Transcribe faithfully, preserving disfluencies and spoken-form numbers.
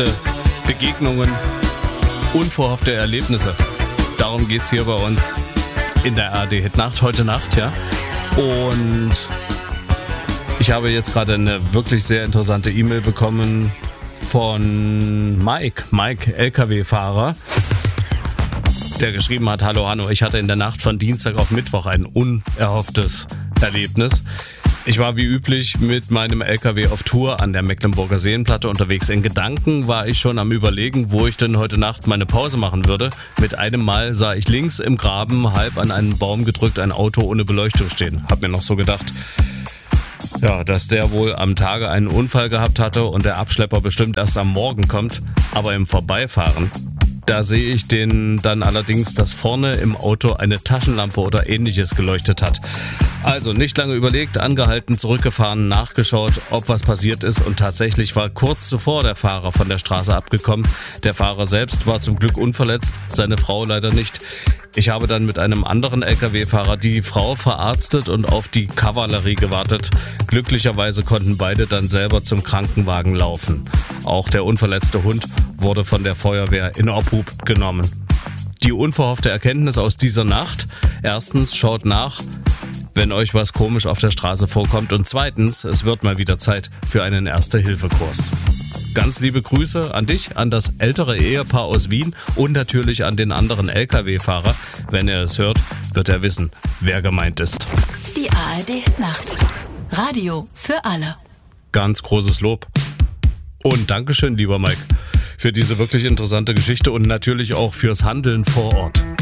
unverhoffte Begegnungen, unverhoffte Erlebnisse. Darum geht's hier bei uns in der A R D Hit Nacht, heute Nacht, ja. Und ich habe jetzt gerade eine wirklich sehr interessante E-Mail bekommen von Mike, Mike, L K W-Fahrer, der geschrieben hat: Hallo Hanno, ich hatte in der Nacht von Dienstag auf Mittwoch ein unerhofftes Erlebnis. Ich war wie üblich mit meinem L K W auf Tour an der Mecklenburger Seenplatte unterwegs. In Gedanken war ich schon am Überlegen, wo ich denn heute Nacht meine Pause machen würde. Mit einem Mal sah ich links im Graben, halb an einen Baum gedrückt, ein Auto ohne Beleuchtung stehen. Hab mir noch so gedacht, ja, dass der wohl am Tage einen Unfall gehabt hatte und der Abschlepper bestimmt erst am Morgen kommt. Aber im Vorbeifahren, da sehe ich den dann allerdings, dass vorne im Auto eine Taschenlampe oder ähnliches geleuchtet hat. Also nicht lange überlegt, angehalten, zurückgefahren, nachgeschaut, ob was passiert ist, und tatsächlich war kurz zuvor der Fahrer von der Straße abgekommen. Der Fahrer selbst war zum Glück unverletzt, seine Frau leider nicht. Ich habe dann mit einem anderen L K W-Fahrer die Frau verarztet und auf die Kavallerie gewartet. Glücklicherweise konnten beide dann selber zum Krankenwagen laufen. Auch der unverletzte Hund wurde von der Feuerwehr in Obhub genommen. Die unverhoffte Erkenntnis aus dieser Nacht: Erstens, schaut nach, wenn euch was komisch auf der Straße vorkommt, und zweitens, es wird mal wieder Zeit für einen Erste-Hilfe-Kurs. Ganz liebe Grüße an dich, an das ältere Ehepaar aus Wien und natürlich an den anderen L K W-Fahrer. Wenn er es hört, wird er wissen, wer gemeint ist. Die A R D Hit Nacht. Radio für alle. Ganz großes Lob. Und Dankeschön, lieber Mike, für diese wirklich interessante Geschichte und natürlich auch fürs Handeln vor Ort.